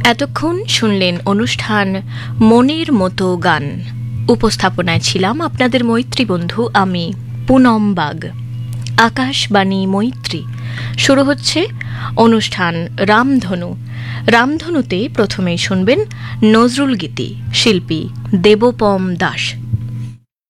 এতক্ষণ শুনলেন অনুষ্ঠান মনের মতো গান। উপস্থাপনায় ছিলাম আপনাদের মৈত্রী বন্ধু আমি পুনম বাগ। আকাশবাণী মৈত্রী শুরু হচ্ছে অনুষ্ঠান রামধনু। রামধনুতে প্রথমেই শুনবেন নজরুল গীতি, শিল্পী দেবপম দাস।